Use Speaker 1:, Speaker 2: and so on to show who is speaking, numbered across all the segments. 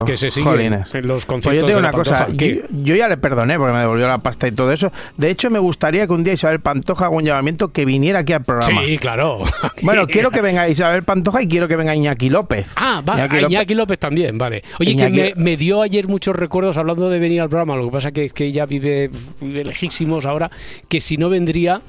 Speaker 1: que se sigue en los conciertos.
Speaker 2: Pues yo te digo una cosa,
Speaker 1: ¿Qué?
Speaker 2: yo ya le perdoné porque me devolvió la pasta y todo eso. De hecho, me gustaría que un día Isabel Pantoja haga un llamamiento que viniera aquí al programa.
Speaker 1: Sí, claro.
Speaker 2: Bueno, quiero que venga Isabel Pantoja y quiero que venga Iñaki López.
Speaker 1: Ah, va, Iñaki López también, vale. Oye, Iñaki... que me dio ayer muchos recuerdos hablando de venir al programa. Lo que pasa es que ella vive lejísimos ahora, que si no vendría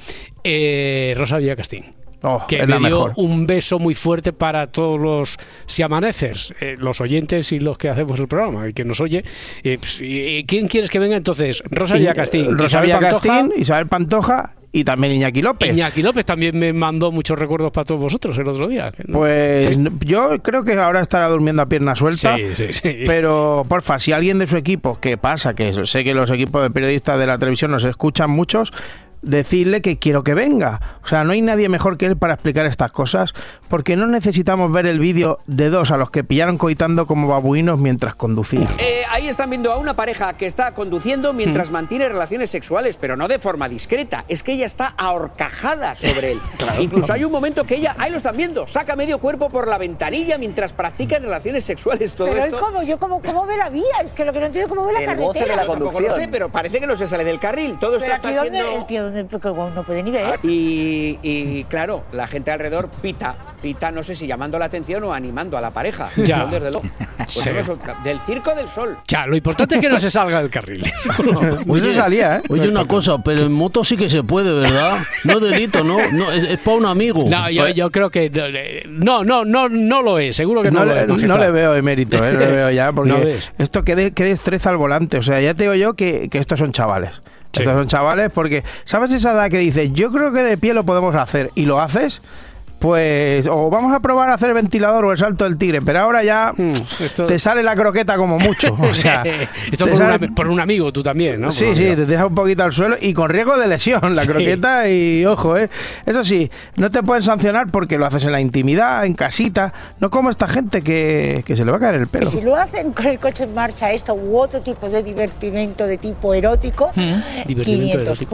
Speaker 1: Rosa Villacastín. Que me dio un beso muy fuerte para todos los siamanecers, los oyentes y los que hacemos el programa, y que nos oye. ¿Quién quieres que venga entonces? Rosa Villacastín,
Speaker 2: Isabel Pantoja y también Iñaki López.
Speaker 1: Iñaki López también me mandó muchos recuerdos para todos vosotros el otro día.
Speaker 2: Pues sí. Yo creo que ahora estará durmiendo a pierna suelta.
Speaker 1: Sí.
Speaker 2: Pero, porfa, si alguien de su equipo, que pasa, que sé que los equipos de periodistas de la televisión nos escuchan muchos, decirle que quiero que venga. O sea, no hay nadie mejor que él para explicar estas cosas, porque no necesitamos ver el vídeo de dos a los que pillaron coitando como babuinos mientras conducían.
Speaker 3: Ahí están viendo a una pareja que está conduciendo mientras mantiene relaciones sexuales, pero no de forma discreta. Es que ella está ahorcajada sobre él. Claro. Incluso hay un momento que ella, ahí lo están viendo, saca medio cuerpo por la ventanilla mientras practican relaciones sexuales. Todo
Speaker 4: pero
Speaker 3: esto.
Speaker 4: ¿Cómo ve la vía? Es que lo que no entiendo, ¿cómo ve la carretera?
Speaker 3: El goce de la conducción. Lo sé, pero parece que no se sale del carril. Todo esto está siendo...
Speaker 4: El tío no puede ni ver.
Speaker 3: Y claro, la gente alrededor pita, no sé si llamando la atención o animando a la pareja.
Speaker 1: Ya.
Speaker 3: Desde luego. Pues del Circo del Sol.
Speaker 1: Ya, lo importante es que no se salga del carril.
Speaker 2: Pues se salía, ¿eh?
Speaker 5: Oye, una cosa, pero en moto sí que se puede, ¿verdad? No delito, ¿no? Es para un amigo.
Speaker 1: No, yo creo que no lo es, seguro que no lo es.
Speaker 2: No le veo emérito, no le veo ya, porque
Speaker 1: ¿No
Speaker 2: esto que destreza al volante. O sea, ya te digo yo que estos son chavales. Sí. Estos son chavales porque, ¿sabes esa edad que dices, yo creo que de pie lo podemos hacer y lo haces? Pues o vamos a probar a hacer el ventilador o el salto del tigre, pero ahora ya te sale la croqueta como mucho. O sea,
Speaker 1: esto por un amigo tú también, ¿no?
Speaker 2: Sí, te deja un poquito al suelo y con riesgo de lesión la croqueta y ojo, eso sí, no te pueden sancionar porque lo haces en la intimidad, en casita, no como esta gente que se le va a caer el pelo.
Speaker 4: Y si lo hacen con el coche en marcha, esto u otro tipo de divertimento de tipo erótico, 500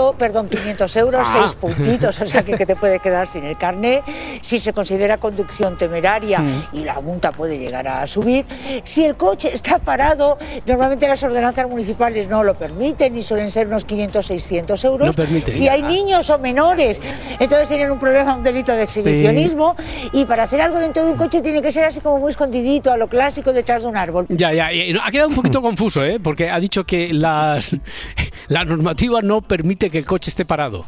Speaker 4: euros, 6 puntitos, o sea que te puede quedar sin el carnet. Si se considera conducción temeraria y la multa puede llegar a subir. Si el coche está parado, normalmente las ordenanzas municipales no lo permiten y suelen ser unos 500-600 euros.
Speaker 1: No permiten.
Speaker 4: Si hay niños o menores, entonces tienen un problema, un delito de exhibicionismo y para hacer algo dentro de un coche tiene que ser así como muy escondidito, a lo clásico, detrás de un árbol.
Speaker 1: Ya, ha quedado un poquito confuso, porque ha dicho que la normativa no permite que el coche esté parado.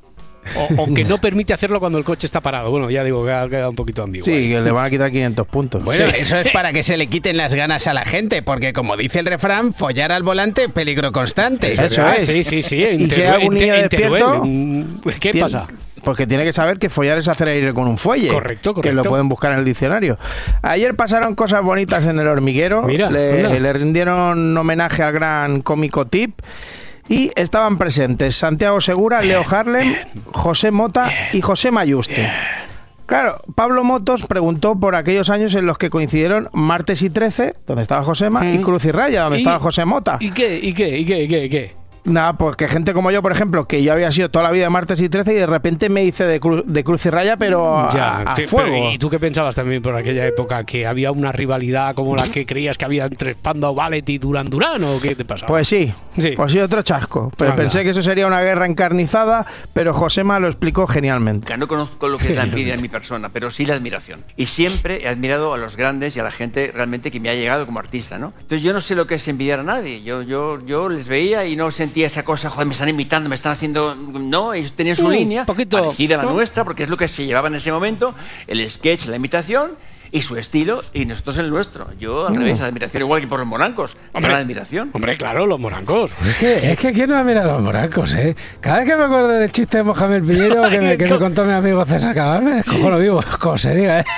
Speaker 1: O que no permite hacerlo cuando el coche está parado. Bueno, ya digo que ha quedado un poquito ambiguo.
Speaker 2: Sí, que le van a quitar 500 puntos.
Speaker 6: Bueno, eso es para que se le quiten las ganas a la gente, porque como dice el refrán, follar al volante, peligro constante.
Speaker 2: Eso es.
Speaker 1: Sí.
Speaker 2: Y si hay algún niño despierto,
Speaker 1: ¿qué pasa?
Speaker 2: Porque tiene que saber que follar es hacer aire con un fuelle.
Speaker 1: Correcto.
Speaker 2: Que lo pueden buscar en el diccionario. Ayer pasaron cosas bonitas en El Hormiguero.
Speaker 1: Mira,
Speaker 2: le rindieron homenaje al gran cómico Tip. Y estaban presentes Santiago Segura, Leo Harlem, José Mota y José Mayuste. Claro, Pablo Motos preguntó por aquellos años en los que coincidieron Martes y 13, donde estaba Josema, y Cruz y Raya, donde estaba José Mota.
Speaker 1: ¿Y qué?
Speaker 2: Nada, pues que gente como yo, por ejemplo, que yo había sido toda la vida de Martes y 13 y de repente me hice de Cruz y Raya, pero a fuego.
Speaker 1: Pero, ¿y tú qué pensabas también por aquella época? ¿Que había una rivalidad como la que creías que había entre Spandau Ballet y Duran Duran o qué te pasaba?
Speaker 2: Pues sí, otro chasco. Pero pensé que eso sería una guerra encarnizada, pero Josema lo explicó genialmente.
Speaker 7: No conozco lo que es la envidia en mi persona, pero sí la admiración. Y siempre he admirado a los grandes y a la gente realmente que me ha llegado como artista, ¿no? Entonces yo no sé lo que es envidiar a nadie. Yo les veía y no sentía esa cosa, joder, me están imitando, me están haciendo... No, ellos tenían su línea parecida a la nuestra, porque es lo que se llevaba en ese momento, el sketch, la imitación y su estilo, y nosotros el nuestro. Yo al revés, admiración, igual que por los morancos. Hombre, admiración.
Speaker 1: Hombre, claro, los morancos.
Speaker 8: Es que ¿quién no admira a los morancos, eh? Cada vez que me acuerdo del chiste de Mohamed Piñero que me contó mi amigo César Cabal, me descojo lo vivo, como se diga, ¿eh?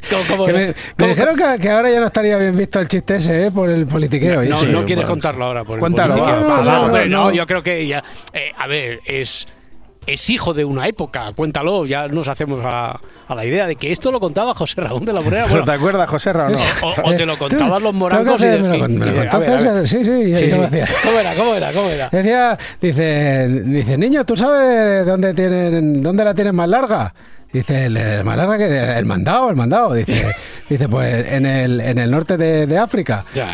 Speaker 8: Me dijeron que ahora ya no estaría bien visto el chiste ese, por el politiqueo.
Speaker 1: No quieres contarlo ahora por
Speaker 2: Cuéntalo,
Speaker 1: el politiqueo.
Speaker 2: No,
Speaker 1: yo creo que ya... a ver, es hijo de una época, cuéntalo, ya nos hacemos a la idea de que esto lo contaba José Ramón de la Morera.
Speaker 2: Bueno, ¿te acuerdas, José Ramón?
Speaker 1: O te lo contaban los morancos y...
Speaker 8: Me lo contó César, sí.
Speaker 1: ¿Cómo era?
Speaker 8: Dice, niño, ¿tú sabes dónde la tienen más larga? Dice, más larga que el mandado. Dice, pues en el norte de África.